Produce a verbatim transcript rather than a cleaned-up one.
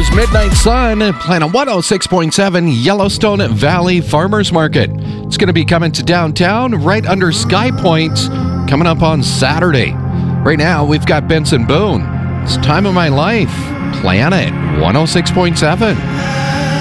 is Midnight Sun, Planet one oh six point seven, Yellowstone Valley Farmers Market. It's going to be coming to downtown right under Sky Point coming up on Saturday. Right now, we've got Benson Boone. It's Time of My Life, Planet one oh six point seven.